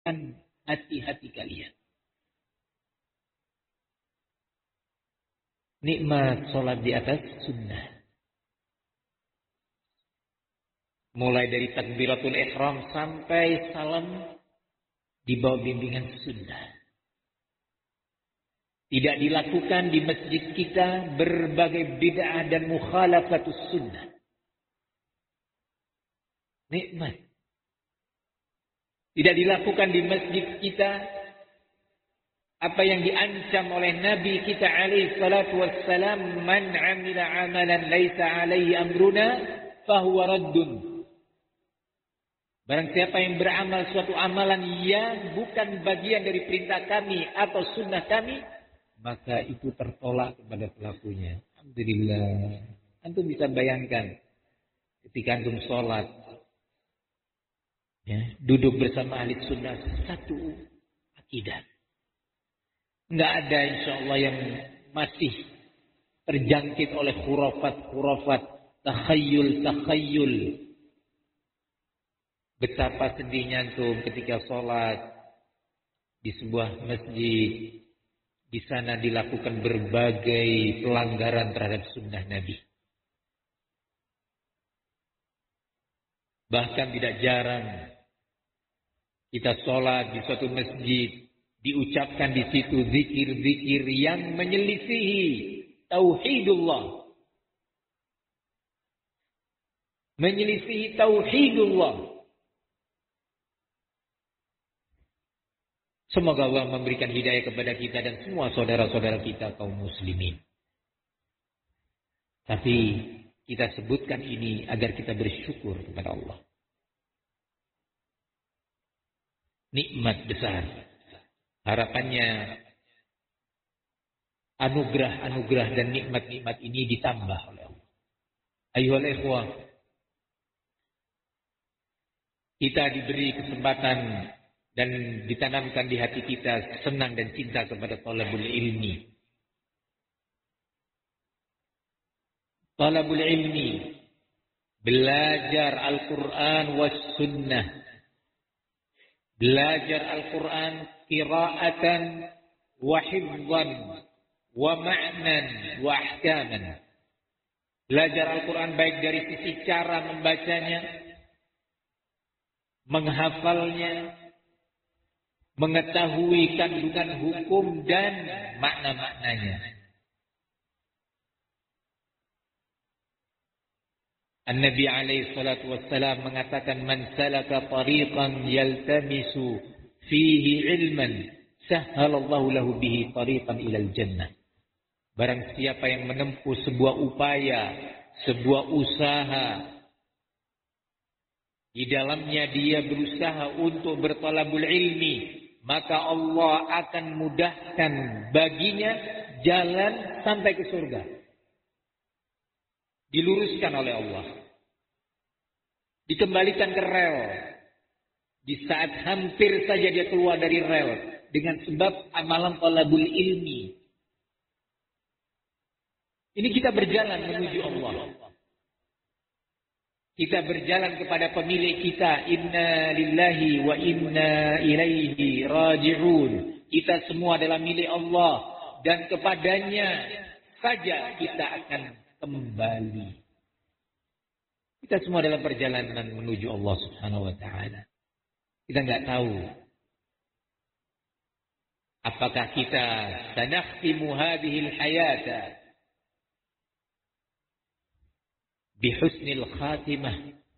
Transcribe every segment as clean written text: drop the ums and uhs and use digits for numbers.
hati-hati kalian. Nikmat sholat di atas sunnah. Mulai dari takbiratul ihram sampai salam di bawah bimbingan sunnah. Tidak dilakukan di masjid kita berbagai bid'ah dan mukhalafatus sunnah. Nikmat. Tidak dilakukan di masjid kita apa yang diancam oleh Nabi kita alaihi salatu wassalam, man amila amalan laisa alaihi amruna fahuwa raddun. Barang siapa yang beramal suatu amalan yang bukan bagian dari perintah kami atau sunnah kami, maka itu tertolak kepada pelakunya. Alhamdulillah. Antum bisa bayangkan ketika antum sholat, ya, duduk bersama ahli sunnah satu akidah. Enggak ada insya Allah yang masih terjangkit oleh khurafat, takhayul. Betapa sedihnya antum ketika sholat di sebuah masjid. Di sana dilakukan berbagai pelanggaran terhadap sunnah Nabi. Bahkan tidak jarang kita sholat di suatu masjid, diucapkan di situ zikir-zikir yang menyelisihi tauhidullah. Menyelisihi tauhidullah. Semoga Allah memberikan hidayah kepada kita dan semua saudara-saudara kita kaum muslimin. Tapi kita sebutkan ini agar kita bersyukur kepada Allah. Nikmat besar. Harapannya anugerah-anugerah dan nikmat-nikmat ini ditambah oleh Allah. Ayyuhal ikhwah, kita diberi kesempatan dan ditanamkan di hati kita senang dan cinta kepada talabul ilmi. Talabul ilmi, belajar Al-Quran was sunnah. Belajar Al-Quran qira'atan wa hifdhan wa ma'nan wa ahkaman. Belajar Al-Quran baik dari sisi cara membacanya, menghafalnya, mengetahui kandungan hukum dan makna-maknanya. An-Nabi alaihi salatu wassalam mengatakan, man salaka tariqan yaltamisu fihi ilman sahhalallahu lahu bihi tariqan ilal jannah. Barang siapa yang menempuh sebuah upaya, sebuah usaha, di dalamnya dia berusaha untuk bertalabul ilmi, maka Allah akan mudahkan baginya jalan sampai ke surga. Diluruskan oleh Allah. Dikembalikan ke rel. Di saat hampir saja dia keluar dari rel. Dengan sebab amalan talabul ilmi. Ini kita berjalan menuju Allah. Kita berjalan kepada pemilik kita. Inna lillahi wa inna ilaihi raji'un. Kita semua adalah milik Allah. Dan kepadanya saja kita akan kembali. Kita semua dalam perjalanan menuju Allah subhanahu wa ta'ala. Kita nggak tahu. Apakah kita sanakhtimu hadhil hayata bihusnil khatimah.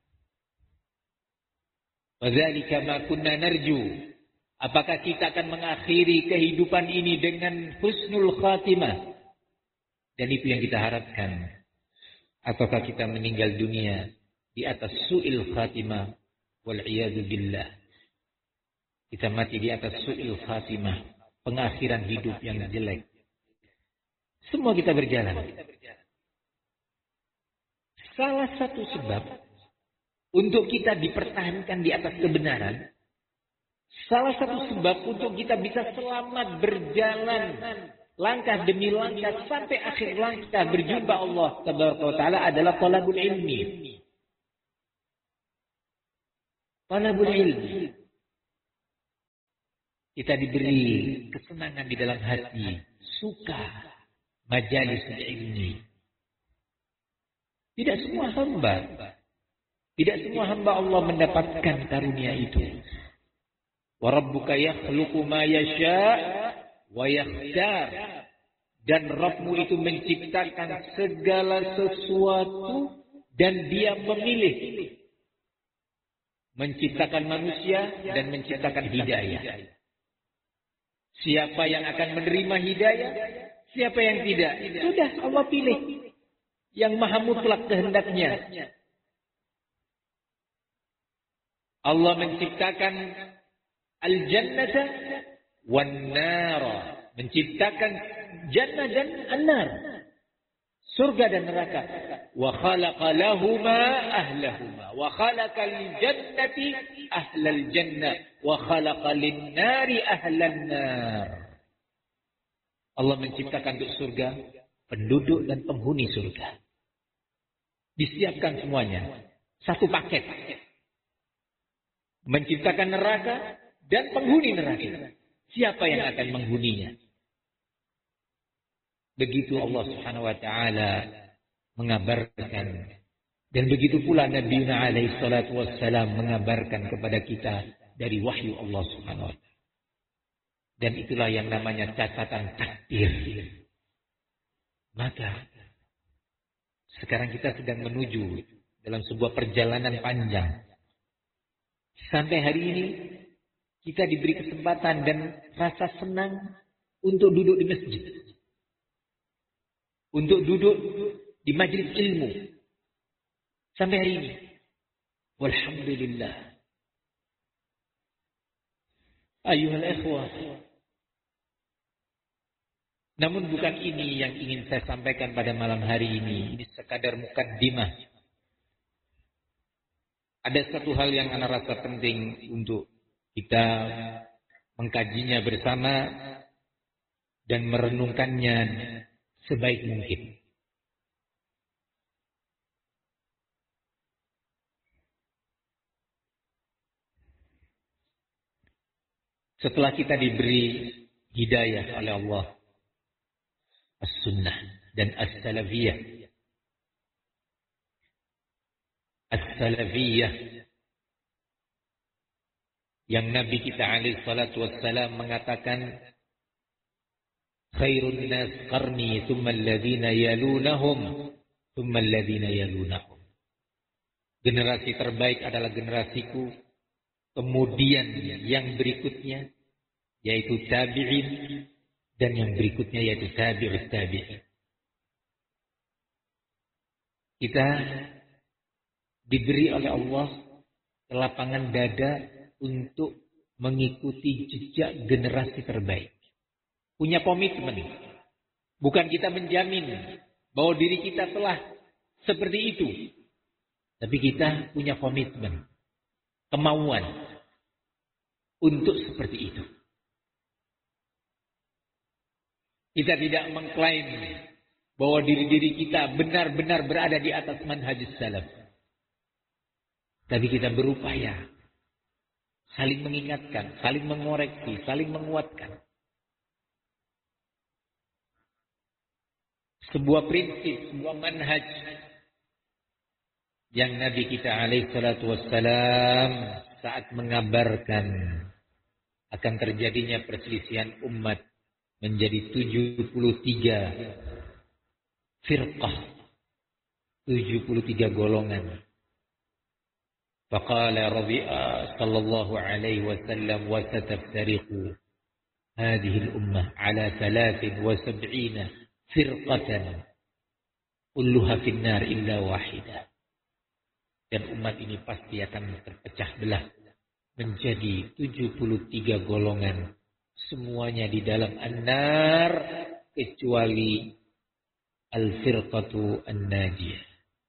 Wadzalika ma kunna narju. Apakah kita akan mengakhiri kehidupan ini dengan husnul khatimah? Dan itu yang kita harapkan. Ataukah kita meninggal dunia di atas su'il khatimah? Wal'iyadu billah. Kita mati di atas su'il khatimah. Pengakhiran hidup yang jelek. Semua kita berjalan. Salah satu sebab untuk kita dipertahankan di atas kebenaran, salah satu sebab untuk kita bisa selamat berjalan langkah demi langkah sampai akhir langkah berjumpa Allah Tabaraka wa Ta'ala adalah talabul ilmi. Talabul ilmi. kita diberi kesenangan di dalam hati, suka majalis ilmi. Tidak semua hamba Allah mendapatkan karunia itu. Wa rabbuka yakhluqu ma yasha' wa yakhtar. Dan Rabbmu itu menciptakan segala sesuatu dan Dia memilih. Menciptakan manusia dan menciptakan hidayah. Siapa yang akan menerima hidayah, siapa yang tidak. Sudah Allah pilih. Yang maha mutlak kehendaknya. Allah menciptakan al-jannata wan-nara. Menciptakan jannah dan an-nar. Surga dan neraka. Wa khalaqa lahuma ahlahuma. Wa khalaqa lil-jannati ahlal jannah. Wa khalaqa lin-nari ahlan nar. Allah menciptakan untuk surga, penduduk dan penghuni surga. Disiapkan semuanya. Satu paket. Menciptakan neraka dan penghuni neraka. Siapa yang akan menghuninya? Begitu Allah Subhanahu wa taala mengabarkan, dan begitu pula Nabi alaihi salatu wassalam mengabarkan kepada kita dari wahyu Allah Subhanahu wa taala. Dan itulah yang namanya catatan takdir. Maka sekarang kita sedang menuju dalam sebuah perjalanan panjang. Sampai hari ini kita diberi kesempatan dan rasa senang untuk duduk di masjid. Untuk duduk di majelis ilmu. Sampai hari ini. Walhamdulillah. Ayuhal ikhwah. Namun bukan ini yang ingin saya sampaikan pada malam hari ini. Ini sekadar mukaddimah. Ada satu hal yang ana rasa penting untuk kita mengkajinya bersama dan merenungkannya sebaik mungkin. Setelah kita diberi hidayah oleh Allah, as-sunnah dan as-salafiyah. As-salafiyah yang Nabi kita alaihi salatu wassalam mengatakan khairun nas qarni thumma alladhina yalunahum thumma alladhina yalunahum. Generasi terbaik adalah generasiku, kemudian yang berikutnya yaitu tabi'in, dan yang berikutnya yaitu tabi'ut tabi'in. Kita diberi oleh Allah kelapangan dada untuk mengikuti jejak generasi terbaik. Punya komitmen. Bukan kita menjamin bahwa diri kita telah seperti itu. Tapi kita punya komitmen. Kemauan untuk seperti itu. Kita tidak mengklaim bahwa diri-diri kita benar-benar berada di atas manhajus salaf. Tapi kita berupaya saling mengingatkan, saling mengoreksi, saling menguatkan. Sebuah prinsip, sebuah manhaj yang Nabi kita alaihi salatu wassalam saat mengabarkan akan terjadinya perselisihan umat menjadi 73 firqah, 73 golongan. Faqala Rabi'a sallallahu alaihi wasallam wa sataftariqu hadhihi al-ummah ala 73 firqatan kulluha finnar illa wahidah. Dan umat ini pasti akan terpecah belah menjadi 73 golongan, semuanya di dalam an-nar kecuali al-firqatu an-najiyah,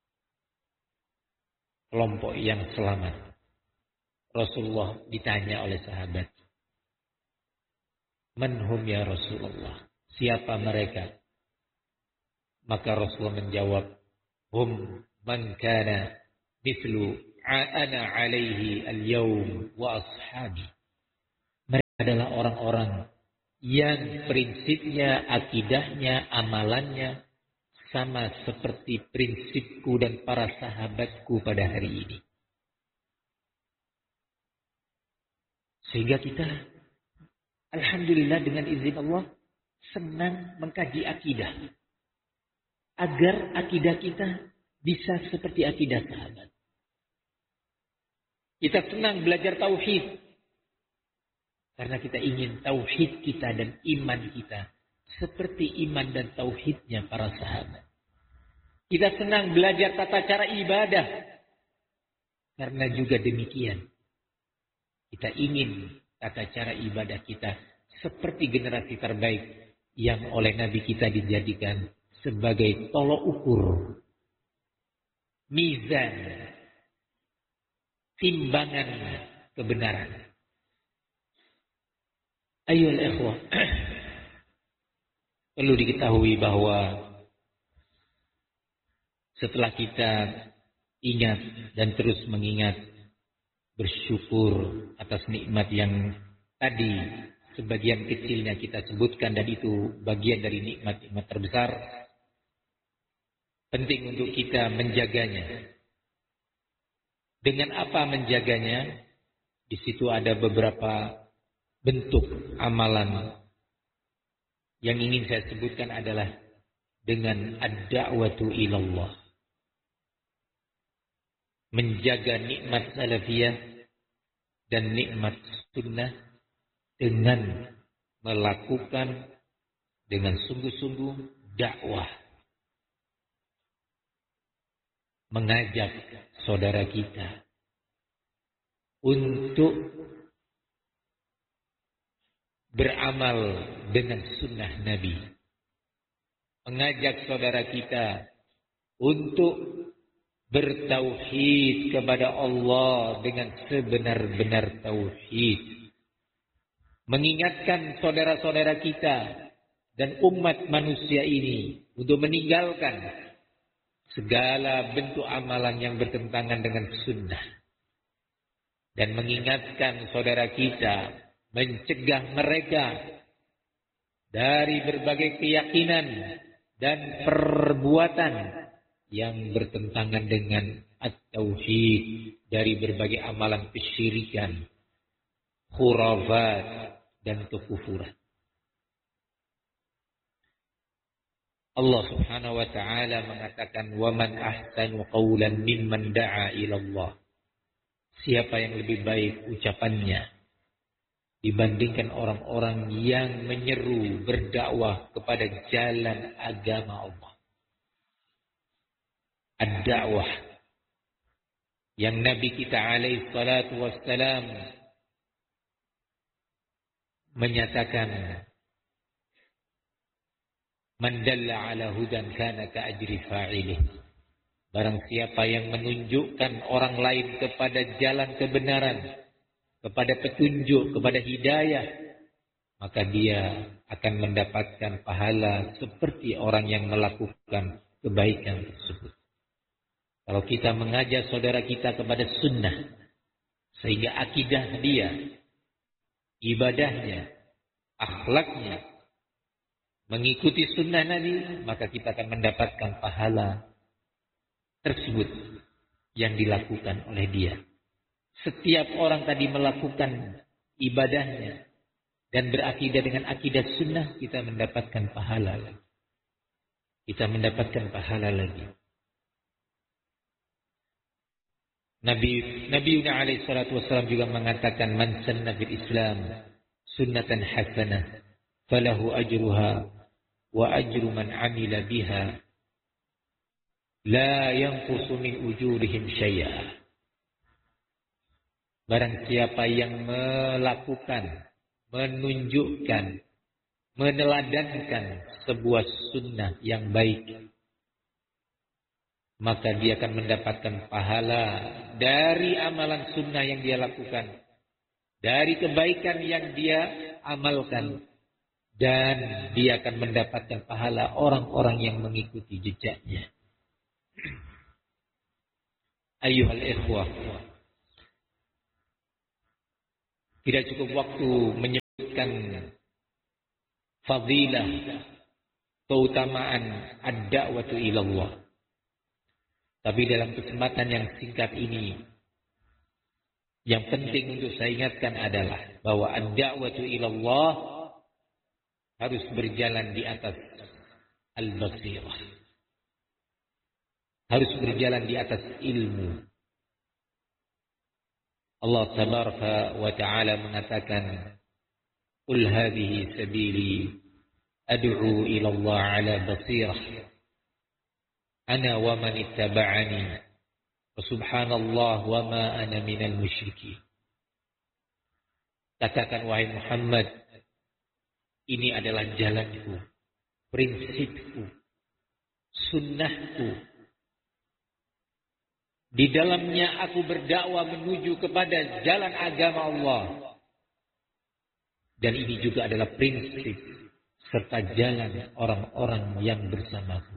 kelompok yang selamat. Rasulullah ditanya oleh sahabat, "Man hum ya Rasulullah?" Siapa mereka? Maka Rasulullah menjawab, "Hum man kana mithlu ana alaihi al-yawm wa ashabi." adalah orang-orang yang prinsipnya, akidahnya, amalannya sama seperti prinsipku dan para sahabatku pada hari ini. Sehingga kita, alhamdulillah dengan izin Allah, senang mengkaji akidah. Agar akidah kita bisa seperti akidah sahabat. Kita senang belajar tauhid. Karena kita ingin tauhid kita dan iman kita seperti iman dan tauhidnya para sahabat. Kita senang belajar tata cara ibadah. Karena juga demikian. Kita ingin tata cara ibadah kita seperti generasi terbaik yang oleh Nabi kita dijadikan sebagai tolok ukur, mizan, timbangan kebenaran. Ayolah ikhwah, perlu diketahui bahwa setelah kita ingat dan terus mengingat, bersyukur atas nikmat yang tadi sebagian kecilnya kita sebutkan, dan itu bagian dari nikmat-nikmat terbesar, penting untuk kita menjaganya. Dengan apa menjaganya? Di situ ada beberapa bentuk amalan. Yang ingin saya sebutkan adalah dengan ad-da'watu ilallah. Menjaga nikmat salafiyah dan nikmat sunnah dengan melakukan dengan sungguh-sungguh dakwah. Mengajak saudara kita untuk beramal dengan sunnah Nabi. Mengajak saudara kita untuk bertauhid kepada Allah dengan sebenar-benar tauhid. Mengingatkan saudara-saudara kita dan umat manusia ini untuk meninggalkan segala bentuk amalan yang bertentangan dengan sunnah. Dan mengingatkan saudara kita, mencegah mereka dari berbagai keyakinan dan perbuatan yang bertentangan dengan at-tauhid, dari berbagai amalan kesyirikan, khurafat, dan kekufuran. Allah Subhanahu wa taala mengatakan, "Wa man ahsanu qawlan mimman da'a ila Allah." Siapa yang lebih baik ucapannya dibandingkan orang-orang yang menyeru berdakwah kepada jalan agama Allah. Ad-da'wah yang Nabi kita alaihi salatu wassalam menyatakan, man dalla ala hudan kana ka ajri fa'ilih. Barang siapa yang menunjukkan orang lain kepada jalan kebenaran, kepada petunjuk, kepada hidayah, maka dia akan mendapatkan pahala seperti orang yang melakukan kebaikan tersebut. Kalau kita mengajak saudara kita kepada sunnah, sehingga akidah dia, ibadahnya, akhlaknya mengikuti sunnah Nabi, maka kita akan mendapatkan pahala tersebut yang dilakukan oleh dia. Setiap orang tadi melakukan ibadahnya dan berakidah dengan akidah sunnah, kita mendapatkan pahala lagi. Kita mendapatkan pahala lagi. Nabi alaihi salatu wasallam juga mengatakan, man sanna fil Islam sunnatan hasanah falahu ajruha wa ajru man amila biha la yanqusu min ujurihim syai'a. Barang siapa yang melakukan, menunjukkan, meneladankan sebuah sunnah yang baik, maka dia akan mendapatkan pahala dari amalan sunnah yang dia lakukan, dari kebaikan yang dia amalkan, dan dia akan mendapatkan pahala orang-orang yang mengikuti jejaknya. Ayyuhal ikhwah, tidak cukup waktu menyebutkan fadilah, keutamaan ad-da'watu ilallah. Tapi dalam kesempatan yang singkat ini, yang penting untuk saya ingatkan adalah bahwa ad-da'watu ilallah harus berjalan di atas al-basirah. Harus berjalan di atas ilmu. Allah tabaraka wa ta'ala mengatakan, "Qul hadhihi sabili ad'u ila Allah 'ala basirah ana wa man ittaba'ani wa subhanallah wa ma ana minal musyrikin." Katakan wahai Muhammad, ini adalah jalanku, prinsipku, sunnahku. Di dalamnya aku berdakwah menuju kepada jalan agama Allah. Dan ini juga adalah prinsip serta jalan orang-orang yang bersamaku.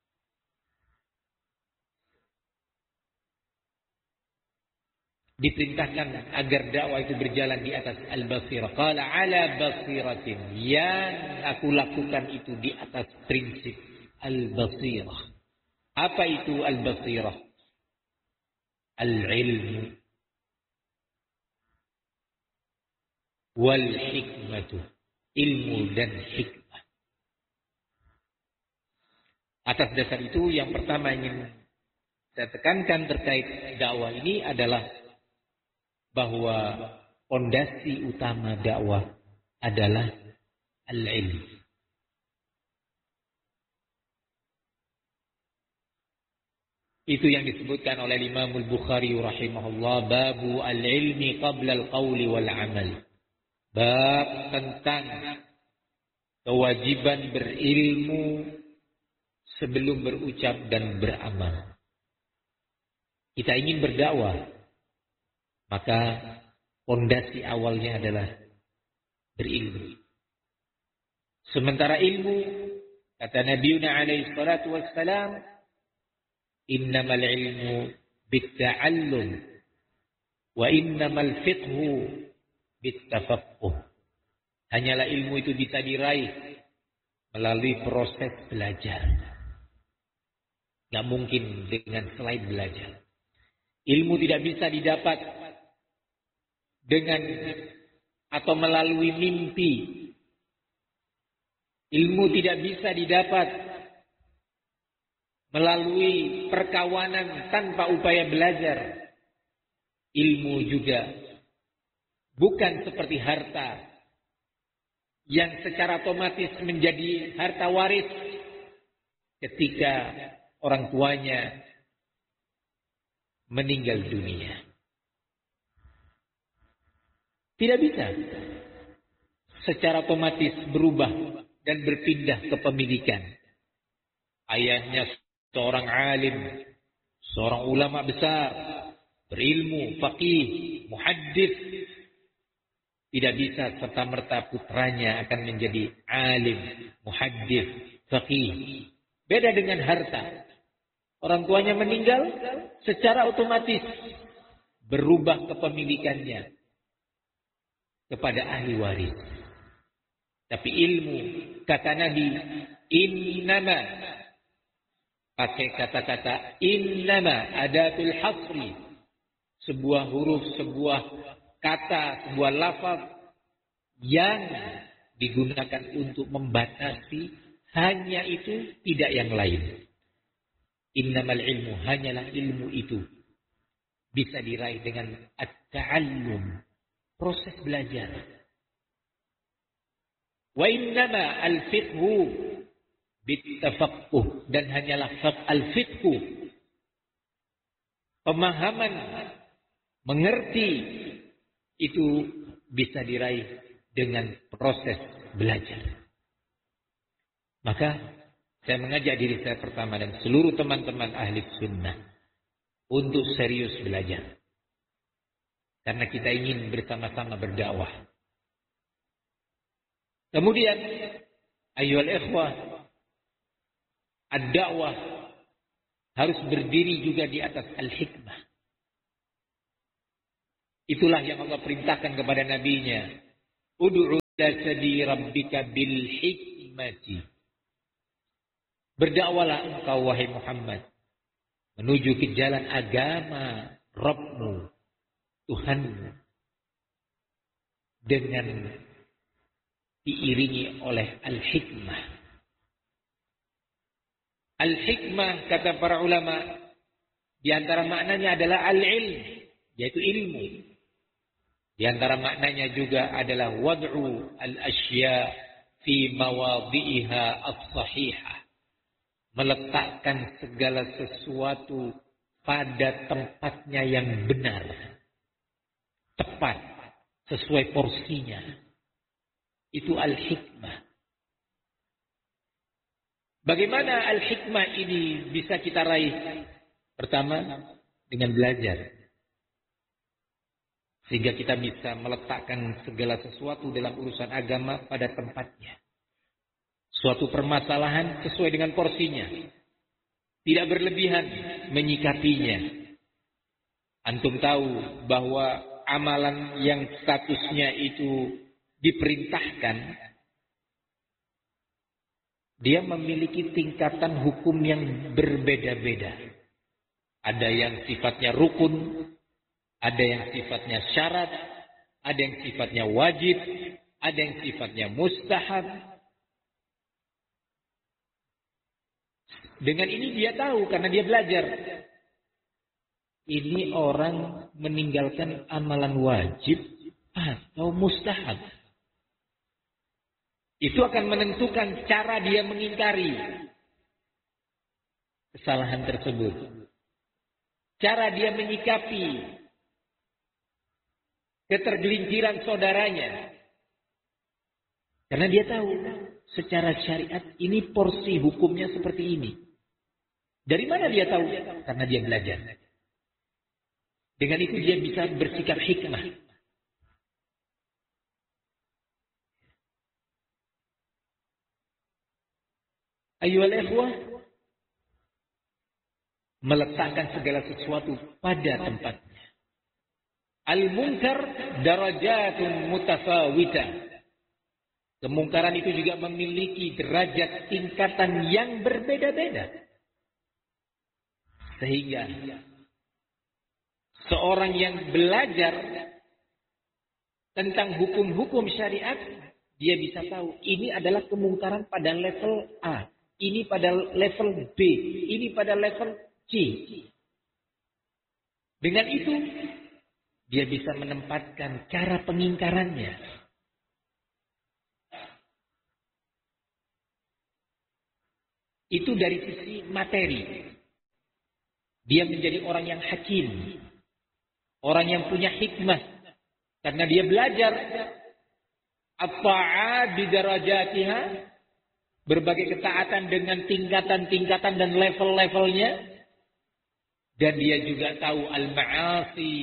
Diperintahkan agar dakwah itu berjalan di atas al-basirah. Qala ala basiratin. Yang aku lakukan itu di atas prinsip al-basirah. Apa itu al-basirah? Al-ilmu wal hikmatu. Ilmu dan hikmah. Atas dasar itu yang pertama ingin saya tekankan terkait dakwah ini adalah bahwa fondasi utama dakwah adalah al-ilm. Itu yang disebutkan oleh Imam Al-Bukhari rahimahullah, babu al-ilmi qabla al-qawli wal-amal. Bab tentang kewajiban berilmu sebelum berucap dan beramal. Kita ingin berdakwah, maka fondasi awalnya adalah berilmu. Sementara ilmu, kata Nabiuna alaihi salatu wassalam, innamal ilmu bitta'allum wa innamal fiqhu bittafaqquh. Hanyalah ilmu itu bisa diraih melalui proses belajar. Gak mungkin dengan selain belajar. Ilmu tidak bisa didapat dengan atau melalui mimpi. Ilmu tidak bisa didapat melalui perkawanan tanpa upaya belajar. Ilmu juga bukan seperti harta yang secara otomatis menjadi harta waris ketika orang tuanya meninggal dunia. Tidak bisa secara otomatis berubah dan berpindah kepemilikan. Ayahnya seorang alim, seorang ulama besar, berilmu, faqih, muhaddits. Tidak bisa serta-merta putranya akan menjadi alim, muhaddits, faqih. Beda dengan harta. Orang tuanya meninggal, secara otomatis berubah kepemilikannya kepada ahli waris. Tapi ilmu, kata Nabi, innama, pakai kata-kata innama, adatul hasri, sebuah huruf, sebuah kata, sebuah lafaz yang digunakan untuk membatasi hanya itu, tidak yang lain. Innamal ilmu, hanyalah ilmu itu bisa diraih dengan at-ta'allum, proses belajar. Wa innama al-fiqhu bittafaqquh, dan hanyalah al-fiqhu, pemahaman, mengerti, itu bisa diraih dengan proses belajar. Maka saya mengajak diri saya pertama dan seluruh teman-teman ahli sunnah untuk serius belajar. Karena kita ingin bersama-sama berdakwah. Kemudian, ayyuhal ikhwah, ad-dakwah harus berdiri juga di atas al-hikmah. Itulah yang Allah perintahkan kepada nabinya. Ud'u sabili rabbika bil hikmati. Berdakwalah engkau wahai Muhammad menuju ke jalan agama Rabbmu, Tuhanmu, dengan diiringi oleh al-hikmah. Al-hikmah kata para ulama di antara maknanya adalah al-ilm, yaitu ilmu. Di antara maknanya juga adalah wad'u al-asya fi mawadhi'iha as-sahihah. Meletakkan segala sesuatu pada tempatnya yang benar. Tepat, sesuai porsinya. Itu al-hikmah. Bagaimana al-hikmah ini bisa kita raih? Pertama, dengan belajar. Sehingga kita bisa meletakkan segala sesuatu dalam urusan agama pada tempatnya. Suatu permasalahan sesuai dengan porsinya. Tidak berlebihan menyikapinya. Antum tahu bahwa amalan yang statusnya itu diperintahkan, dia memiliki tingkatan hukum yang berbeda-beda. Ada yang sifatnya rukun, ada yang sifatnya syarat, ada yang sifatnya wajib, ada yang sifatnya mustahab. Dengan ini dia tahu karena dia belajar. Ini orang meninggalkan amalan wajib atau mustahab. Itu akan menentukan cara dia mengingkari kesalahan tersebut. Cara dia menyikapi ketergelinciran saudaranya. Karena dia tahu secara syariat ini porsi hukumnya seperti ini. Dari mana dia tahu? Karena dia belajar. Dengan itu dia bisa bersikap hikmah. Ayyuhal ikhwah, meletakkan segala sesuatu pada tempatnya. Al-munkar darajatun mutasawitah. Kemungkaran itu juga memiliki derajat tingkatan yang berbeda-beda. Sehingga seorang yang belajar tentang hukum-hukum syariat, dia bisa tahu ini adalah kemungkaran pada level A, ini pada level B, ini pada level C. Dengan itu, dia bisa menempatkan cara pengingkarannya. Itu dari sisi materi. Dia menjadi orang yang hakim. Orang yang punya hikmah. Karena dia belajar. At-ta'at bidarajatiha. Berbagai ketaatan dengan tingkatan-tingkatan dan level-levelnya. Dan dia juga tahu al-ma'asi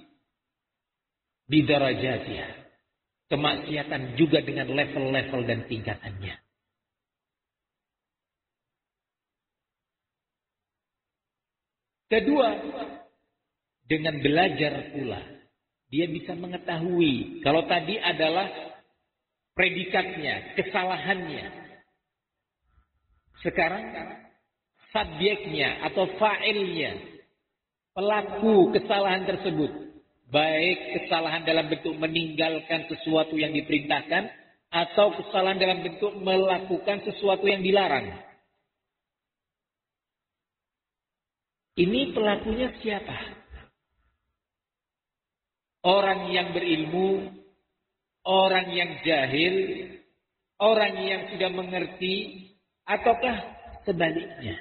bidarajatiha. Kemaksiatan juga dengan level-level dan tingkatannya. Kedua, dengan belajar pula, dia bisa mengetahui. Kalau tadi adalah predikatnya, kesalahannya. Sekarang, subjeknya atau fa'ilnya, pelaku kesalahan tersebut. Baik kesalahan dalam bentuk meninggalkan sesuatu yang diperintahkan, atau kesalahan dalam bentuk melakukan sesuatu yang dilarang. Ini pelakunya siapa? Orang yang berilmu, orang yang jahil, orang yang sudah mengerti, ataukah sebaliknya?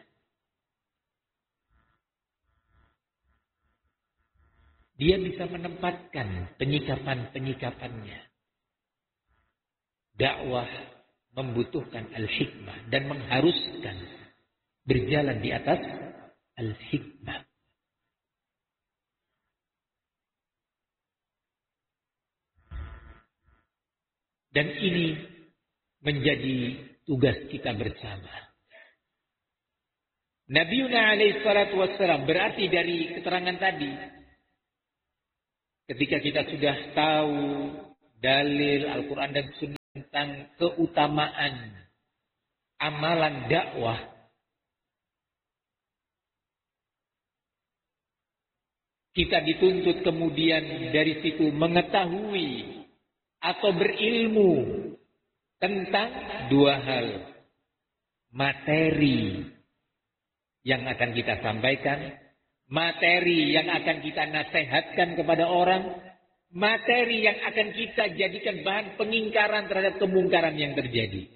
Dia bisa menempatkan penyikapan-penyikapannya. Dakwah membutuhkan al-hikmah dan mengharuskan berjalan di atas al-hikmah. Dan ini menjadi tugas kita bersama. Nabiuna alaihi salatu wassalam, berarti dari keterangan tadi, ketika kita sudah tahu dalil Al-Quran dan Sunnah, tentang keutamaan amalan dakwah, kita dituntut kemudian dari situ mengetahui atau berilmu tentang dua hal. Materi yang akan kita sampaikan, materi yang akan kita nasihatkan kepada orang, materi yang akan kita jadikan bahan pengingkaran terhadap kemungkaran yang terjadi.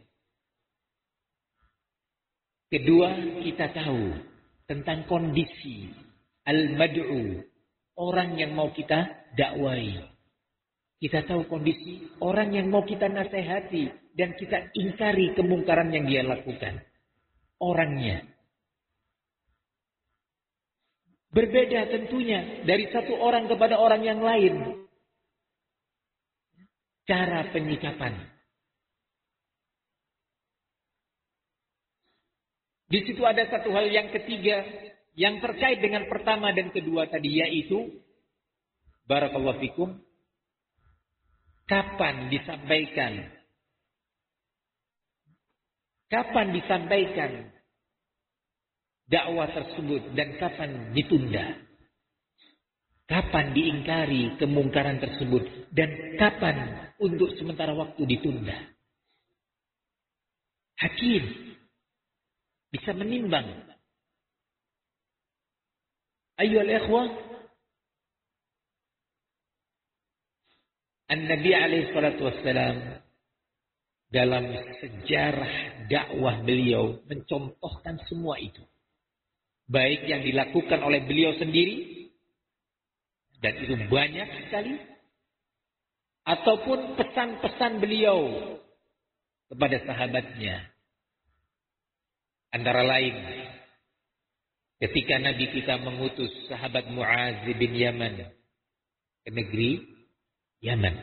Kedua, kita tahu tentang kondisi al-mad'u, orang yang mau kita dakwai. Kita tahu kondisi orang yang mau kita nasihati dan kita ingkari kemungkaran yang dia lakukan. Orangnya. Berbeda tentunya dari satu orang kepada orang yang lain. Cara penyikapan. Di situ ada satu hal yang ketiga yang terkait dengan pertama dan kedua tadi, yaitu barakallahu fikum, kapan disampaikan dakwah tersebut dan kapan ditunda. Kapan diingkari kemungkaran tersebut dan kapan untuk sementara waktu ditunda. Hakim bisa menimbang. Ayyuhal ikhwah, An-Nabi alaihi salatu wassalam dalam sejarah dakwah beliau mencontohkan semua itu. Baik yang dilakukan oleh beliau sendiri, dan itu banyak sekali, ataupun pesan-pesan beliau kepada sahabatnya. Antara lain, ketika Nabi kita mengutus sahabat Mu'adz bin Yaman ke negeri Yaman.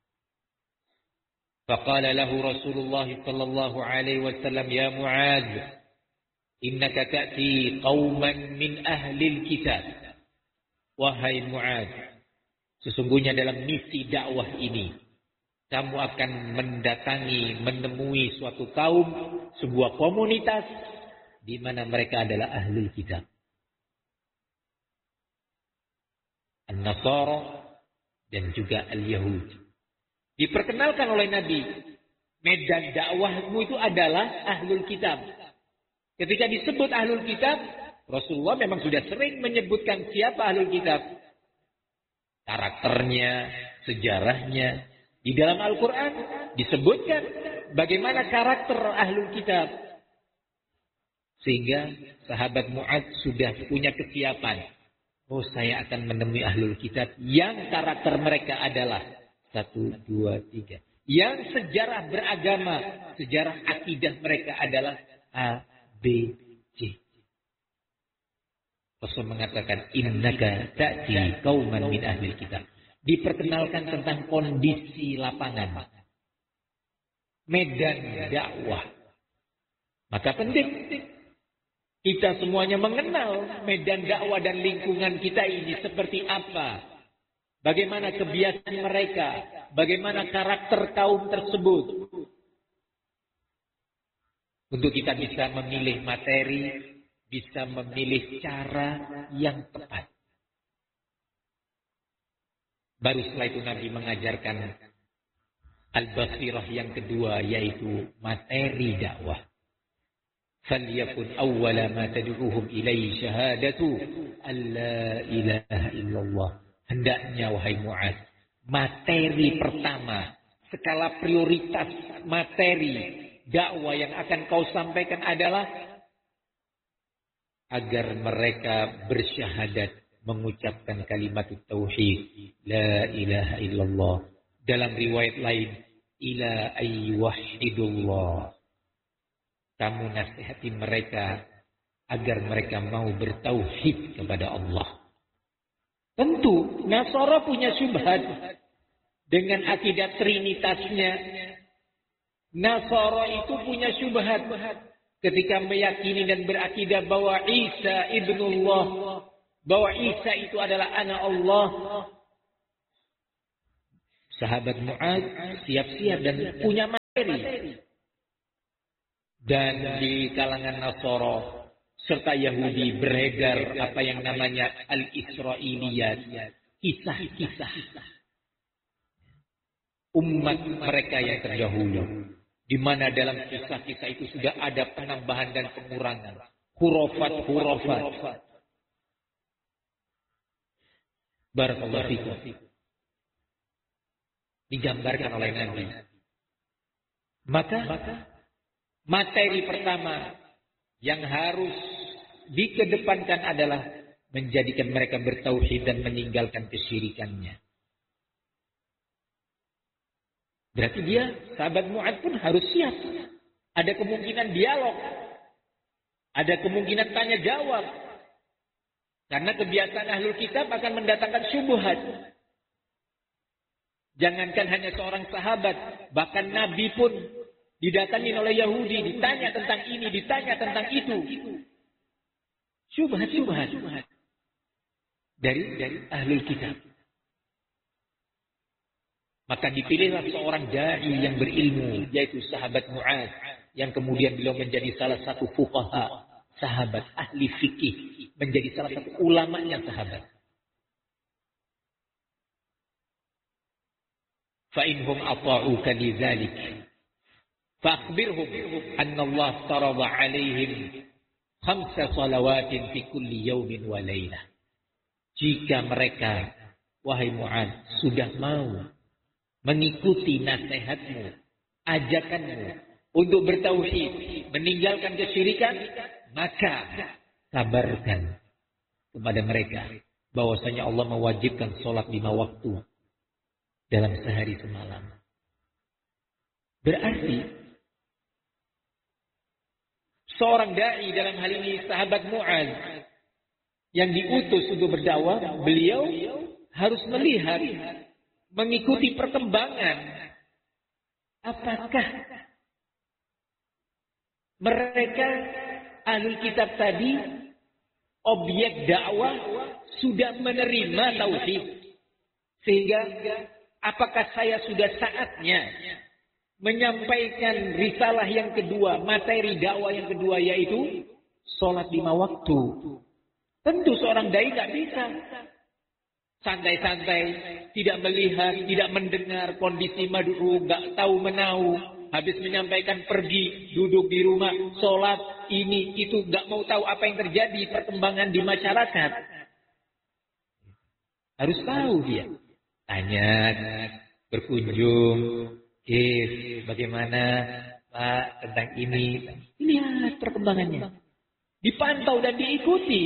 Faqala lahu Rasulullah sallallahu alaihi wasallam, ya Mu'adz, innaka ta'ti qauman min ahli kitab. Wahai Mu'adz, sesungguhnya dalam misi dakwah ini kamu akan mendatangi, menemui suatu kaum, sebuah komunitas di mana mereka adalah ahli kitab. An-Nasara dan juga Al-Yahud. Diperkenalkan oleh Nabi, medan dakwahmu itu adalah ahlul kitab. Ketika disebut ahlul kitab, Rasulullah memang sudah sering menyebutkan siapa ahlul kitab. Karakternya, sejarahnya. Di dalam Al-Quran disebutkan bagaimana karakter ahlul kitab. Sehingga sahabat Mu'adz sudah punya kesiapan. Oh, saya akan menemui ahlul kitab yang karakter mereka adalah 1, 2, 3. Yang sejarah beragama, sejarah akidah mereka adalah A, B, C. Rasul mengatakan, innaka ta'ti qauman min ahlil kitab. Diperkenalkan tentang kondisi lapangan. Medan dakwah. Maka penting kita semuanya mengenal medan dakwah dan lingkungan kita ini seperti apa. Bagaimana kebiasaan mereka. Bagaimana karakter kaum tersebut. Untuk kita bisa memilih materi, bisa memilih cara yang tepat. Baru setelah itu Nabi mengajarkan al-basirah yang kedua, yaitu materi dakwah. فَلْيَكُنْ أَوَّلَ مَا تَدْعُوهُمْ إِلَيْهِ شَهَادَةُ أَلَّا إِلَهَ إِلَّا اللَّهِ. Hendaknya wahai Mu'adz, materi pertama, skala prioritas materi dakwah yang akan kau sampaikan adalah agar mereka bersyahadat, mengucapkan kalimat tauhid, la ilaha illallah. Dalam riwayat lain, ila ayyuhidullah. Kamu nasihati mereka agar mereka mau bertauhid kepada Allah. Tentu Nasara punya syubhat dengan akidah trinitasnya. Nasara itu punya syubhat ketika meyakini dan berakidah bahwa Isa ibnullah, bahwa Isa itu adalah anak Allah. Sahabat Mu'adz siap-siap dan punya Dan di kalangan Nasara serta Yahudi beredar apa yang namanya al-Israiliyat, kisah-kisah umat mereka yang terdahulu, di mana dalam kisah-kisah itu sudah ada penambahan dan pengurangan, khurafat. Barakallahu fikum. Digambarkan oleh Nabi. Maka materi pertama yang harus dikedepankan adalah menjadikan mereka bertauhid dan meninggalkan kesyirikannya. Berarti dia, sahabat Mu'adz pun harus siap. Ada kemungkinan dialog. Ada kemungkinan tanya jawab. Karena kebiasaan ahlul kitab akan mendatangkan syubhat. Jangankan hanya seorang sahabat, bahkan Nabi pun didatangi oleh Yahudi, ditanya tentang ini, ditanya tentang itu. Syubhat dari ahlul kitab. Maka dipilihlah seorang dai yang berilmu, yaitu sahabat Mu'adz, yang kemudian beliau menjadi salah satu fuqaha, sahabat ahli fikih, menjadi salah satu ulamanya sahabat. Fa inhum ata'uka lidzalik fa'akhbirhum anna Allah tarada 'alaihim 5 salawatin fi kulli yawmin wa lailah. Jika mereka, wahai Mu'adz, sudah mau mengikuti nasihatmu, ajakanmu untuk bertauhid, meninggalkan kesyirikan, maka kabarkan kepada mereka bahwasanya Allah mewajibkan sholat 5 waktu dalam sehari semalam. Berarti seorang dai, dalam hal ini sahabat Mu'adz yang diutus untuk berdakwah, beliau harus melihat, mengikuti perkembangan. Apakah mereka ahli kitab tadi, objek dakwah, sudah menerima tauhid? Sehingga apakah saya sudah saatnya menyampaikan risalah yang kedua, materi dakwah yang kedua, yaitu sholat 5 waktu? Tentu seorang dai tidak bisa santai-santai, tidak melihat, tidak mendengar kondisi mad'u, nggak tahu menahu, habis menyampaikan pergi, duduk di rumah, sholat, ini, itu, nggak mau tahu apa yang terjadi, perkembangan di masyarakat. Harus tahu dia. Tanya, berkunjung, bagaimana Pak tentang ini. Lihat perkembangannya. Dipantau dan diikuti.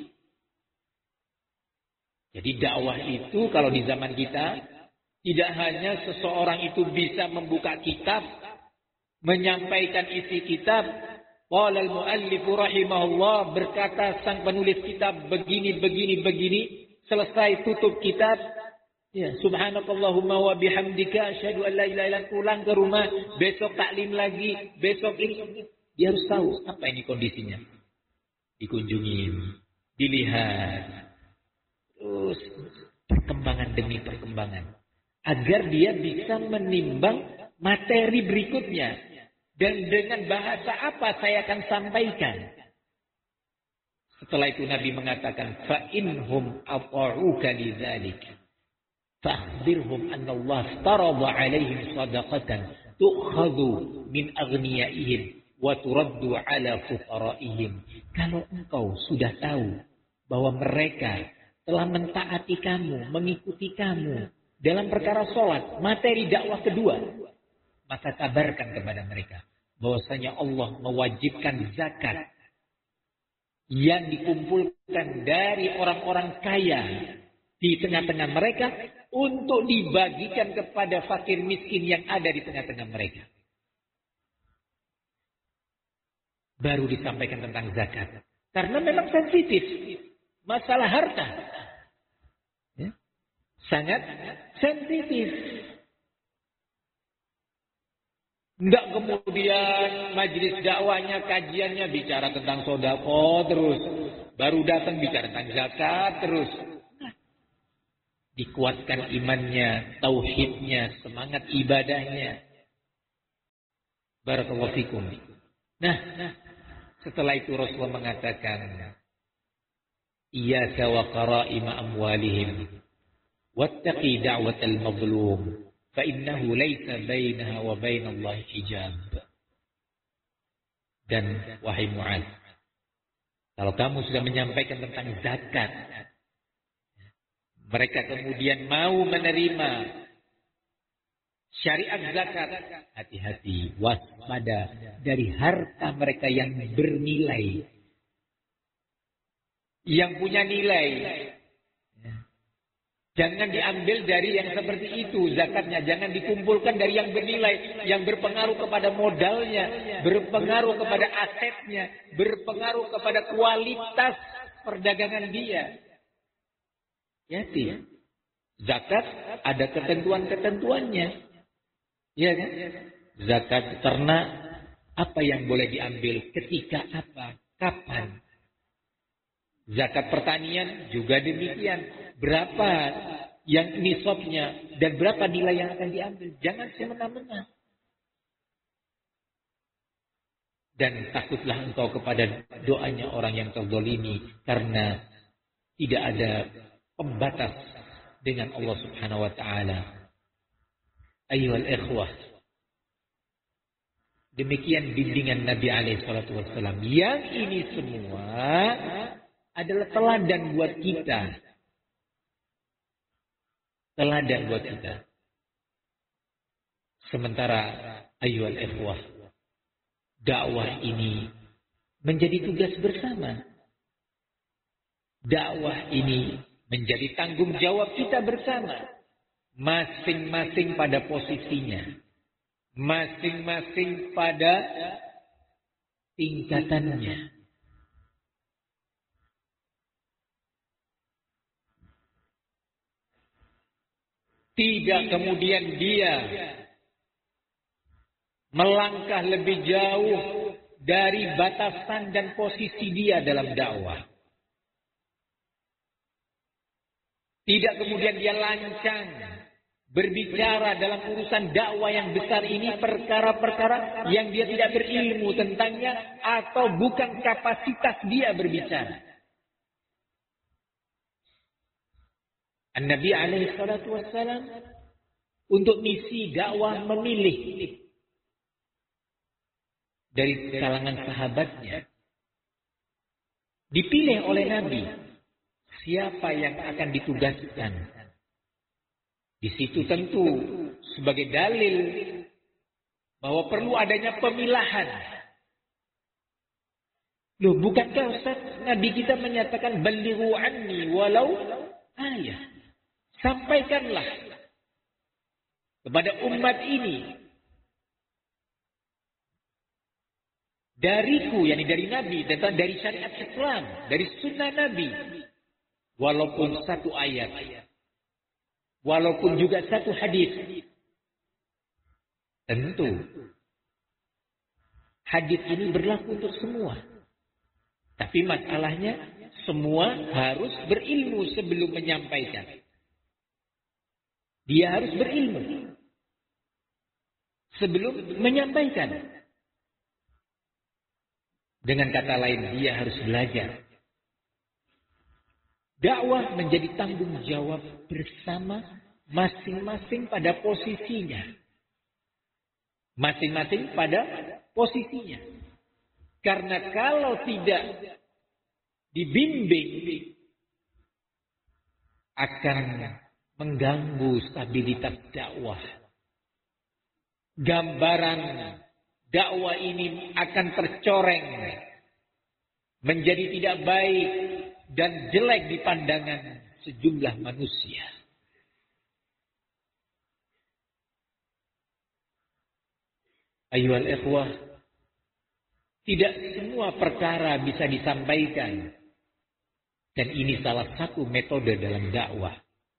Jadi dakwah itu kalau di zaman kita, tidak hanya seseorang itu bisa membuka kitab, menyampaikan isi kitab. Qala al-muallif rahimahullah, berkata sang penulis kitab begini, selesai tutup kitab. Ya, subhanakallahumma wa bihamdika asyhadu an la ilaha illa anta, pulang ke rumah, besok taklim lagi, besok ini. Dia harus tahu apa ini kondisinya. Dikunjungi, dilihat. Terus perkembangan demi perkembangan. Agar dia bisa menimbang materi berikutnya. Dan dengan bahasa apa saya akan sampaikan. Setelah itu Nabi mengatakan, فَإِنْهُمْ أَطَعُوكَ لِذَلِكَ فَأَخْبِرْهُمْ أَنَّ اللَّهَ افْتَرَضَ عَلَيْهِمْ صَدَقَةً تُؤْخَذُ مِنْ أَغْنِيَائِهِمْ وَتُرَدُّ عَلَى فُقَرَائِهِمْ. Kalau engkau sudah tahu bahwa mereka telah mentaati kamu, mengikuti kamu dalam perkara sholat, materi dakwah kedua, maka kabarkan kepada mereka bahwasanya Allah mewajibkan zakat yang dikumpulkan dari orang-orang kaya di tengah-tengah mereka untuk dibagikan kepada fakir miskin yang ada di tengah-tengah mereka. Baru disampaikan tentang zakat. Karena memang sensitif. Masalah harta. Ya. Sangat sensitif. Enggak kemudian majelis dakwahnya, kajiannya bicara tentang sodako terus. Baru datang bicara tentang zakat terus. Dikuatkan imannya, tauhidnya, semangat ibadahnya. Barakallahu fikum. Nah, setelah itu Rasulullah mengatakan, iyyaka wa qara'ima amwalihim wattaqi da'watal mazlum fa innahu laysa bainaha wa bainallahi hijab. Dan wahai Mu'adz, kalau kamu sudah menyampaikan tentang zakat, mereka kemudian mau menerima syariat zakat, hati-hati, waspada dari harta mereka yang bernilai, yang punya nilai. Jangan diambil dari yang seperti itu zakatnya. Jangan dikumpulkan dari yang bernilai, yang berpengaruh kepada modalnya, berpengaruh kepada asetnya, berpengaruh kepada kualitas perdagangan dia. Hati. Zakat ada ketentuan-ketentuannya. Ya kan? Zakat ternak, apa yang boleh diambil, ketika apa, kapan. Zakat pertanian juga demikian. Berapa yang nisabnya dan berapa nilai yang akan diambil. Jangan semena-mena. Dan takutlah engkau kepada doanya orang yang terzalimi, karena tidak ada pembatas dengan Allah Subhanahu wa taala. Ayyuhal ikhwah, demikian bimbingan Nabi alaihi salatu wasallam. Yang ini semua adalah teladan buat kita. Teladan buat kita. Sementara ayyuhal ikhwah, dakwah ini menjadi tugas bersama. Dakwah ini menjadi tanggung jawab kita bersama. Masing-masing pada posisinya. Masing-masing pada tingkatannya. Tidak kemudian dia melangkah lebih jauh dari batasan dan posisi dia dalam dakwah. Tidak kemudian dia lancang berbicara dalam urusan dakwah yang besar ini, perkara-perkara yang dia tidak berilmu tentangnya atau bukan kapasitas dia berbicara. An-Nabi alaihi salatu wassalam untuk misi dakwah memilih dari kalangan sahabatnya. Dipilih oleh Nabi siapa yang akan ditugaskan. Di situ tentu sebagai dalil bahwa perlu adanya pemilahan. Loh, bukankah Ustaz Nabi kita menyatakan balighu anni walau ayat. Sampaikanlah kepada umat ini dariku, yakni dari Nabi, tentang dari syariat Islam, dari sunnah Nabi, walaupun satu ayat, walaupun juga satu hadis. Tentu hadis ini berlaku untuk semua, tapi masalahnya semua harus berilmu sebelum menyampaikan. Dia harus berilmu sebelum menyampaikan. Dengan kata lain, dia harus belajar. Dakwah menjadi tanggung jawab bersama masing-masing pada posisinya. Masing-masing pada posisinya. Karena kalau tidak dibimbing, akan mengganggu stabilitas dakwah. Gambaran dakwah ini akan tercoreng menjadi tidak baik dan jelek di pandangan sejumlah manusia. Ayyuhal ikhwah, tidak semua perkara bisa disampaikan, dan ini salah satu metode dalam dakwah.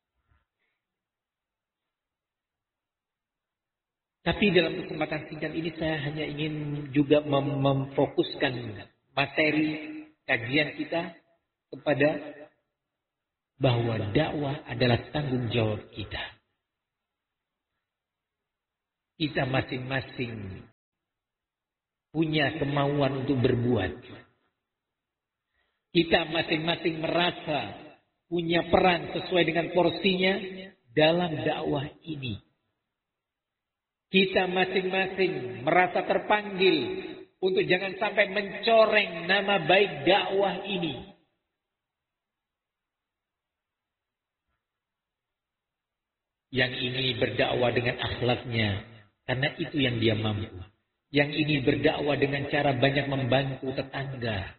Tapi dalam kesempatan singkat ini saya hanya ingin juga memfokuskan materi kajian kita kepada bahwa dakwah adalah tanggung jawab kita. Kita masing-masing punya kemauan untuk berbuat. Kita masing-masing merasa punya peran sesuai dengan porsinya dalam dakwah ini. Kita masing-masing merasa terpanggil untuk jangan sampai mencoreng nama baik dakwah ini. Yang ini berdakwah dengan akhlaknya, karena itu yang dia mampu. Yang ini berdakwah dengan cara banyak membantu tetangga.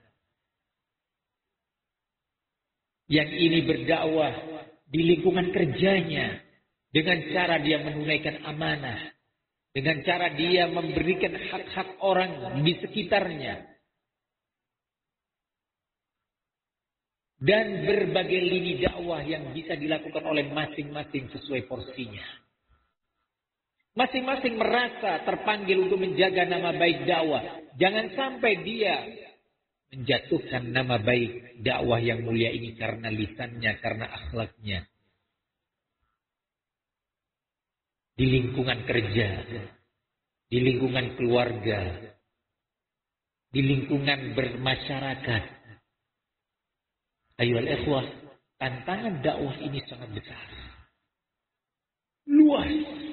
Yang ini berdakwah di lingkungan kerjanya, dengan cara dia menunaikan amanah. Dengan cara dia memberikan hak-hak orang di sekitarnya. Dan berbagai lini dakwah yang bisa dilakukan oleh masing-masing sesuai porsinya. Masing-masing merasa terpanggil untuk menjaga nama baik dakwah. Jangan sampai dia menjatuhkan nama baik dakwah yang mulia ini karena lisannya, karena akhlaknya. Di lingkungan kerja, di lingkungan keluarga, di lingkungan bermasyarakat. Ayolah ikhwah, tantangan dakwah ini sangat besar. Luas.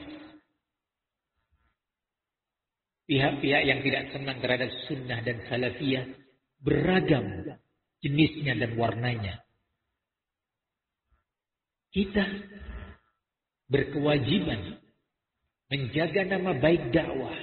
Pihak-pihak yang tidak senang terhadap sunnah dan salafiyah beragam jenisnya dan warnanya. Kita berkewajiban menjaga nama baik dakwah.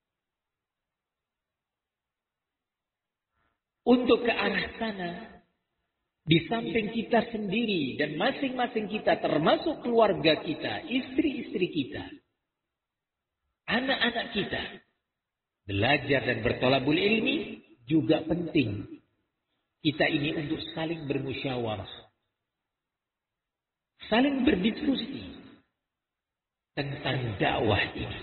Untuk ke arah sana, di samping kita sendiri dan masing-masing kita, termasuk keluarga kita, istri-istri kita, anak-anak kita, belajar dan bertolabul ilmi juga penting. Kita ini untuk saling bermusyawarah, saling berdiskusi tentang dakwah ini.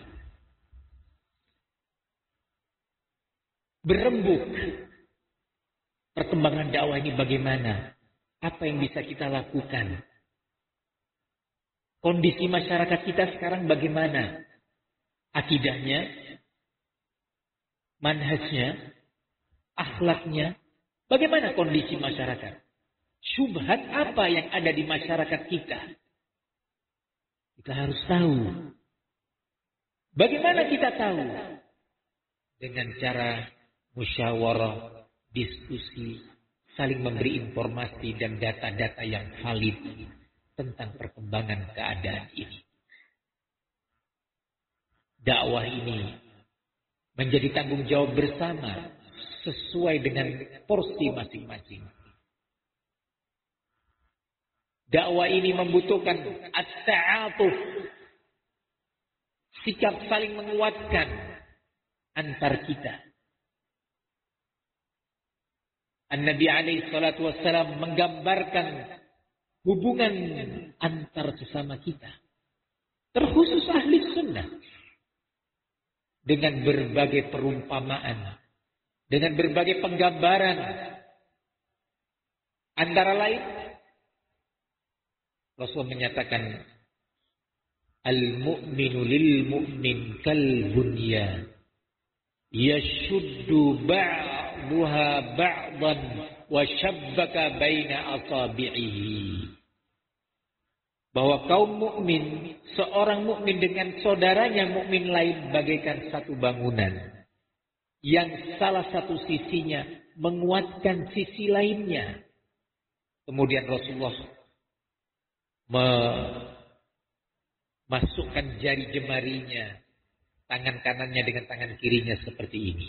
Berembuk perkembangan dakwah ini bagaimana? Apa yang bisa kita lakukan? Kondisi masyarakat kita sekarang bagaimana? Akidahnya, manhajnya, akhlaknya, bagaimana kondisi masyarakat? Syubhat apa yang ada di masyarakat kita? Kita harus tahu. Bagaimana kita tahu? Dengan cara musyawarah, diskusi, saling memberi informasi dan data-data yang valid tentang perkembangan keadaan ini. Dakwah ini menjadi tanggung jawab bersama sesuai dengan porsi masing-masing. Dakwah ini membutuhkan at-ta'atuf, sikap saling menguatkan antar kita. An-Nabi alaihi salatu wassalam menggambarkan hubungan antar sesama kita, terkhusus ahli sunnah, dengan berbagai perumpamaan, dengan berbagai penggambaran. Antara lain, Rasul menyatakan, al-mu'minu lil-mu'min kal-bunyan, yashuddu ba'duha ba'dan wa syabbaka baina asabi'ihi. Bahwa kaum mukmin, seorang mukmin dengan saudaranya mukmin lain bagaikan satu bangunan yang salah satu sisinya menguatkan sisi lainnya. Kemudian Rasulullah memasukkan jari jemarinya, tangan kanannya dengan tangan kirinya seperti ini.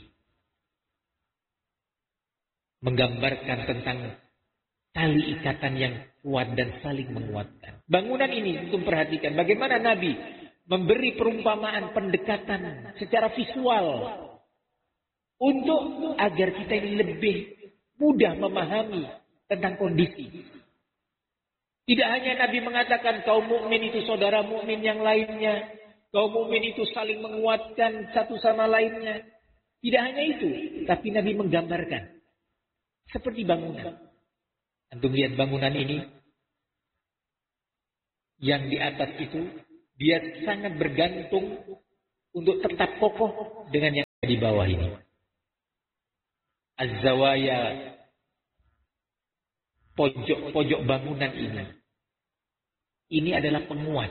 Menggambarkan tentang tali ikatan yang kuat dan saling menguatkan. Bangunan ini untuk perhatikan bagaimana Nabi memberi perumpamaan pendekatan secara visual untuk agar kita ini lebih mudah memahami tentang kondisi. Tidak hanya Nabi mengatakan kaum mukmin itu saudara mukmin yang lainnya, kaum mukmin itu saling menguatkan satu sama lainnya. Tidak hanya itu, tapi Nabi menggambarkan seperti bangunan. Antum lihat bangunan ini, yang di atas itu dia sangat bergantung untuk tetap kokoh dengan yang di bawah ini. az-zawaya, pojok-pojok bangunan ini. Ini adalah penguat.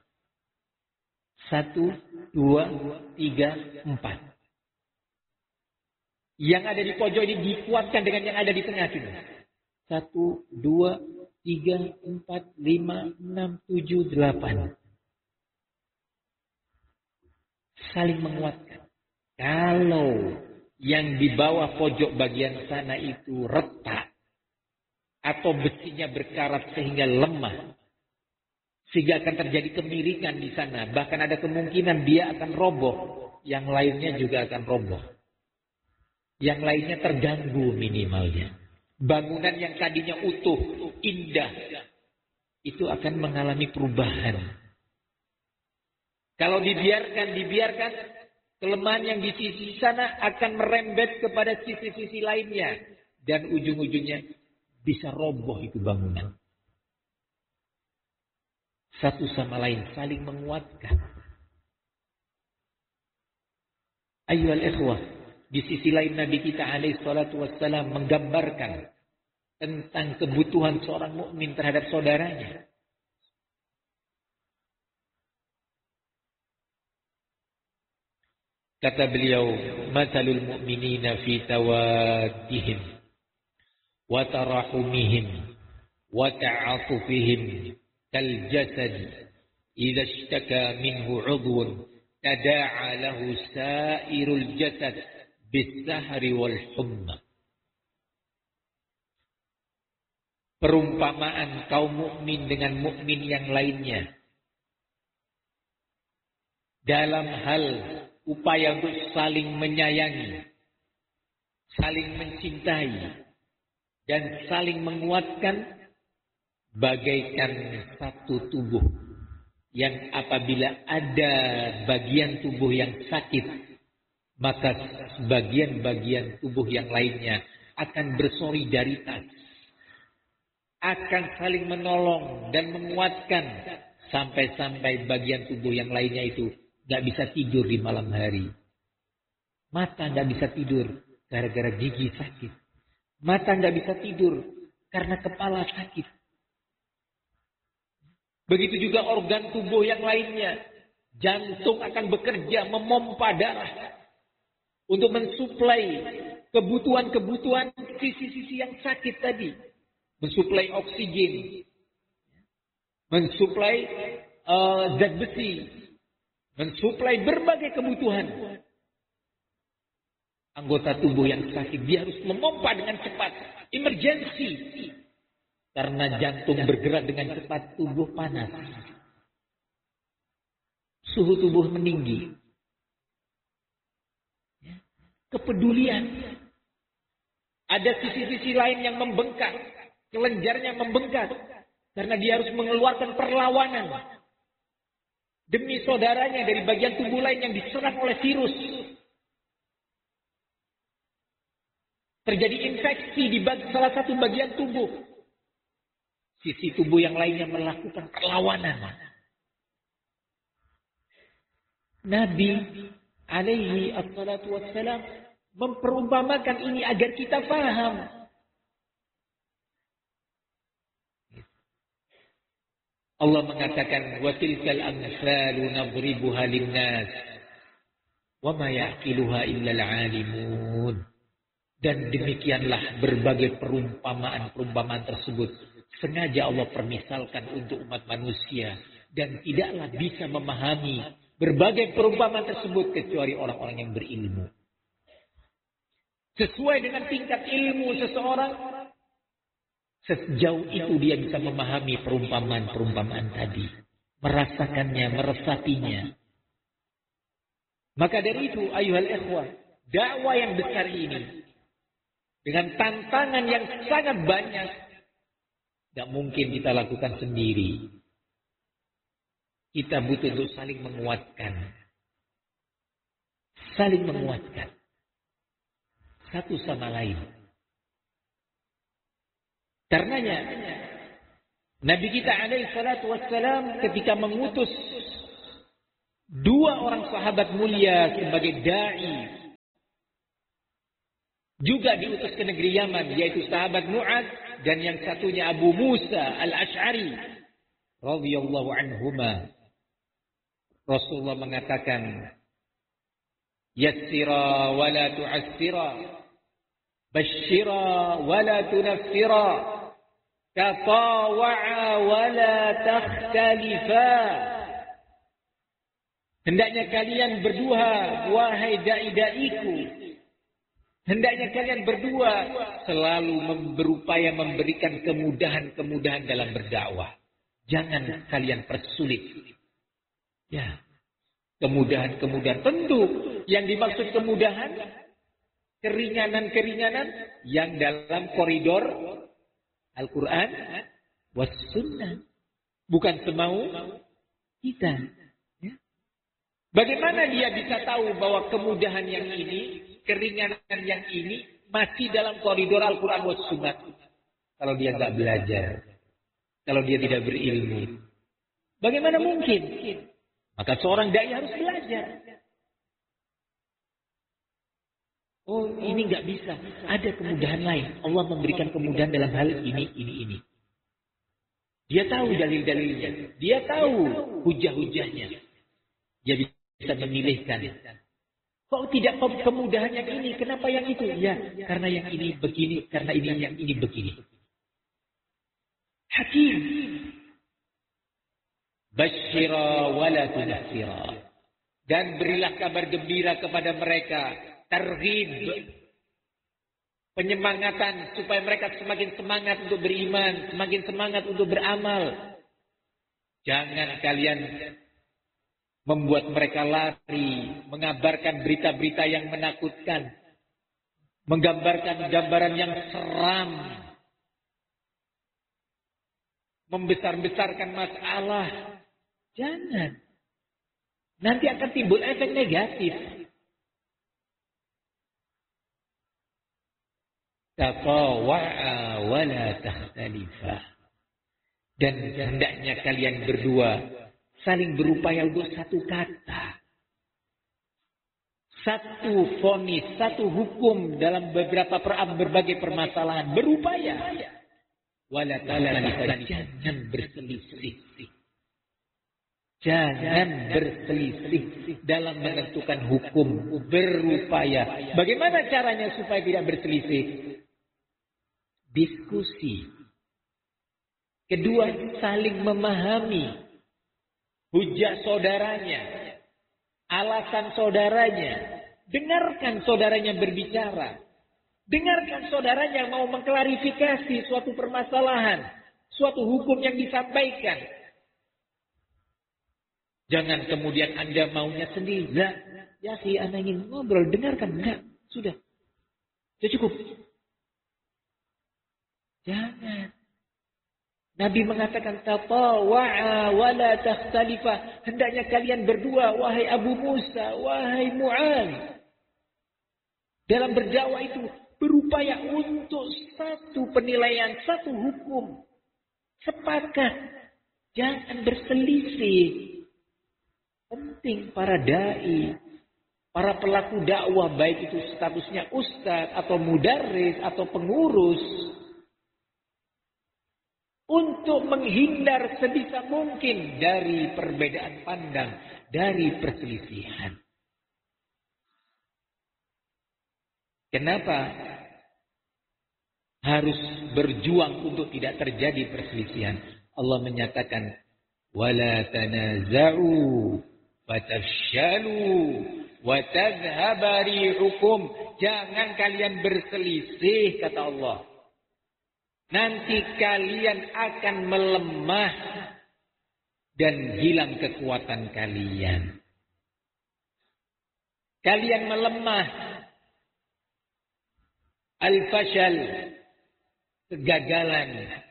1, 2, 3, 4. Yang ada di pojok ini dikuatkan dengan yang ada di tengah sini. 1, 2, 3, 4, 5, 6, 7, 8. Saling menguatkan. Kalau yang di bawah pojok bagian sana itu retak atau besinya berkarat sehingga lemah, sehingga akan terjadi kemiringan di sana, bahkan ada kemungkinan dia akan roboh, yang lainnya juga akan roboh, yang lainnya terganggu minimalnya. Bangunan yang tadinya utuh, indah, itu akan mengalami perubahan. Kalau dibiarkan, kelemahan yang di sisi sana akan merembet kepada sisi-sisi lainnya. Dan ujung-ujungnya bisa roboh itu bangunan. Satu sama lain saling menguatkan. Ayyuhal ikhwah, di sisi lain Nabi kita alaihi salatu wassalam menggambarkan tentang kebutuhan seorang mukmin terhadap saudaranya. Kata beliau, "Matsalul mu'minina fi tawaddihim wa tarahumihim wa ta'atufihim kal jasad idza ishtaka minhu 'udwun tada'a lahu sa'irul jasad bis-sahri wal humma." Perumpamaan kaum mukmin dengan mukmin yang lainnya dalam hal upaya untuk saling menyayangi, saling mencintai, dan saling menguatkan bagaikan satu tubuh yang apabila ada bagian tubuh yang sakit, maka bagian-bagian tubuh yang lainnya akan bersolidaritas, akan saling menolong dan menguatkan sampai-sampai bagian tubuh yang lainnya itu gak bisa tidur di malam hari. Mata gak bisa tidur gara-gara gigi sakit. Mata gak bisa tidur karena kepala sakit. Begitu juga organ tubuh yang lainnya. Jantung akan bekerja memompa darah untuk mensuplai kebutuhan-kebutuhan sisi-sisi yang sakit tadi. Mensuplai oksigen, mensuplai zat besi, mensuplai berbagai kebutuhan. Anggota tubuh yang sakit, dia harus memompa dengan cepat. Emergensi. Karena jantung bergerak dengan cepat, tubuh panas. Suhu tubuh meninggi. Kepedulian. Ada sisi-sisi lain yang membengkak. Kelenjarnya membengkak. Karena dia harus mengeluarkan perlawanan. Demi saudaranya dari bagian tubuh lain yang diserang oleh virus. Terjadi infeksi di salah satu bagian tubuh. Sisi tubuh yang lainnya melakukan perlawanan. Nabi alaihi assalatu wassalam memperumpamakan ini agar kita paham. Allah mengatakan wa tilkal amsalu nadribuha linnas wa ma yaqiluha illa al-alimun. Dan demikianlah berbagai perumpamaan-perumpamaan tersebut sengaja Allah permisalkan untuk umat manusia dan tidaklah bisa memahami berbagai perumpamaan tersebut kecuali orang-orang yang berilmu. Sesuai dengan tingkat ilmu seseorang, sejauh itu dia bisa memahami perumpamaan-perumpamaan tadi. Merasakannya, meresapinya. Maka dari itu, ayuhal ikhwah, dakwah yang besar ini, dengan tantangan yang sangat banyak, tidak mungkin kita lakukan sendiri. Kita butuh untuk saling menguatkan. Saling menguatkan. Satu sama lain. Karenanya Nabi kita alaihi salatu wassalam ketika mengutus dua orang sahabat mulia sebagai dai juga diutus ke negeri Yaman, yaitu sahabat Mu'adz dan yang satunya Abu Musa al-Asy'ari radhiyallahu anhuma. Rasulullah mengatakan, yassira wa la tu'assira, basyira wa la tunaffira, tatawa'a wa la takhtalifa. Hendaknya kalian berdua, wahai dai-daiku, hendaknya kalian berdua selalu berupaya memberikan kemudahan-kemudahan dalam berdakwah. Jangan kalian persulit. Ya, kemudahan-kemudahan. Tentu yang dimaksud kemudahan, keringanan-keringanan yang dalam koridor Al-Quran was sunnah. Bukan semau kita. Ya. Bagaimana dia bisa tahu bahwa kemudahan yang ini, keringanan yang ini masih dalam koridor Al-Quran was sunnah? Kalau dia nggak belajar, kalau dia tidak berilmu, bagaimana mungkin? Maka seorang dai harus belajar. Oh, ini nggak bisa. Ada kemudahan lain. Allah memberikan kemudahan dalam hal ini. Dia tahu dalil-dalilnya. Dia tahu hujah-hujahnya. Dia bisa memilihkan. Kok tidak kemudahan yang ini? Kenapa yang itu? Ya, karena yang ini begini, karena ini yang ini begini. Hakim. Basyira wa la tunaffira. Dan berilah kabar gembira kepada mereka. Targhib. Penyemangatan supaya mereka semakin semangat untuk beriman, semakin semangat untuk beramal. Jangan kalian membuat mereka lari, mengabarkan berita-berita yang menakutkan, menggambarkan gambaran yang seram, membesar-besarkan masalah. Jangan. Nanti akan timbul efek negatif. Tafawa'a wa la takhtalifa. Dan hendaknya kalian berdua saling berupaya untuk satu kata. Satu vonis, satu hukum dalam berbagai permasalahan. Berupaya. Wa la takhtalifa. Jangan berselisih. Jangan berselisih dalam menentukan hukum. Berupaya. Bagaimana caranya supaya tidak berselisih? Diskusi. Kedua, saling memahami hujah saudaranya, alasan saudaranya. Dengarkan saudaranya berbicara. Dengarkan saudaranya mau mengklarifikasi suatu permasalahan, suatu hukum yang disampaikan. Jangan kemudian Anda maunya sendiri. Ya sih, Anda ingin ngobrol, dengarkan. Enggak, sudah cukup. Jangan. Nabi mengatakan, tafawa'a wa la takhtalifa. Hendaknya kalian berdua, wahai Abu Musa, wahai Mu'adz. Dalam berdakwah itu berupaya untuk satu penilaian, satu hukum. Sepakat. Jangan berselisih. Penting para dai, para pelaku dakwah, baik itu statusnya ustaz atau mudarris atau pengurus, untuk menghindar sebisa mungkin dari perbedaan pandang, dari perselisihan. Kenapa harus berjuang untuk tidak terjadi perselisihan? Allah menyatakan, wala tanaza'u fatafshalu wa tadhhaba rihukum. Jangan kalian berselisih, kata Allah. Nanti kalian akan melemah dan hilang kekuatan kalian. Kalian melemah. Al-fashal, kegagalan.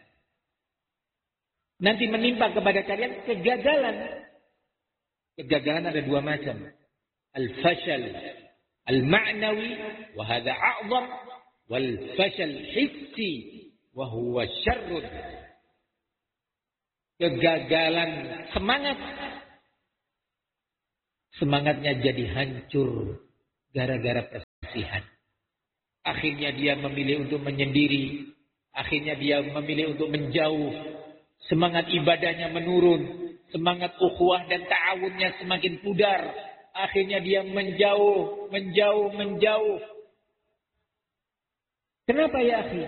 Nanti menimpa kepada kalian kegagalan. Kegagalan ada dua macam. Al-fashal al-ma'nawi wa hadha a'zam, wal fashal hissi wa huwa syarrun. Kegagalan semangat. Semangatnya jadi hancur gara-gara perselisihan. Akhirnya dia memilih untuk menyendiri. Akhirnya dia memilih untuk menjauh. Semangat ibadahnya menurun. Semangat ukhuwah dan ta'awunnya semakin pudar. Akhirnya dia menjauh. Kenapa ya akhi?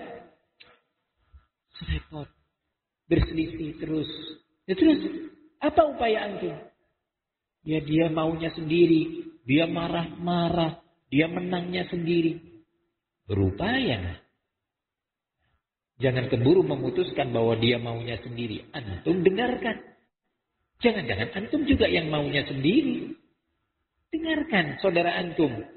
Repot. Berselisih terus. Ya terus, apa upaya antum? Ya dia maunya sendiri. Dia marah-marah. Dia menangnya sendiri. Berupaya. Jangan keburu memutuskan bahwa dia maunya sendiri. Antum dengarkan. Jangan-jangan antum juga yang maunya sendiri. Dengarkan saudara antum.